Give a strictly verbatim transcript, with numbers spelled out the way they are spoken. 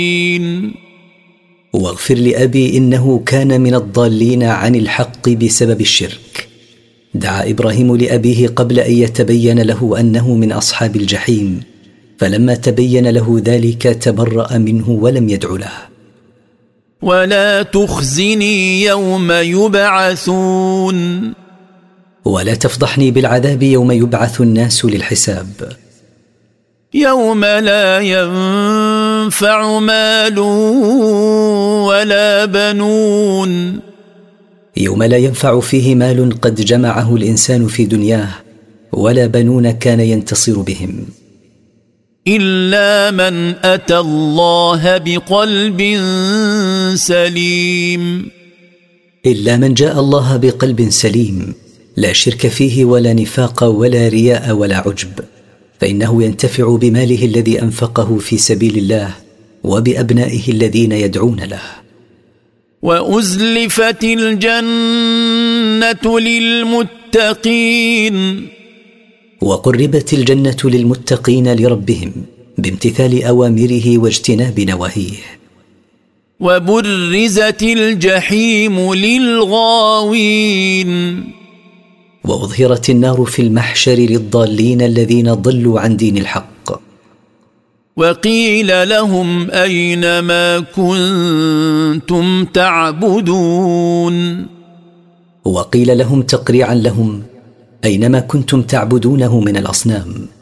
واغفر لأبي إنه كان من الضالين عن الحق بسبب الشرك. دعا إبراهيم لأبيه قبل أن يتبين له أنه من أصحاب الجحيم، فلما تبين له ذلك تبرأ منه ولم يدع له. ولا تخزني يوم يبعثون ولا تفضحني بالعذاب يوم يبعث الناس للحساب. يوم لا ينفع مال ولا بنون يوم لا ينفع فيه مال قد جمعه الإنسان في دنياه، ولا بنون كان ينتصر بهم، إلا من أتى الله بقلب سليم إلا من جاء الله بقلب سليم لا شرك فيه ولا نفاق ولا رياء ولا عجب، فإنه ينتفع بماله الذي أنفقه في سبيل الله وبأبنائه الذين يدعون له. وأزلفت الجنة للمتقين وقربت الجنة للمتقين لربهم بامتثال أوامره واجتناب نواهيه. وبرزت الجحيم للغاوين وأظهرت النار في المحشر للضالين الذين ضلوا عن دين الحق. وقيل لهم أين ما كنتم تعبدون وقيل لهم تقريعا لهم أينما كنتم تعبدونه من الأصنام.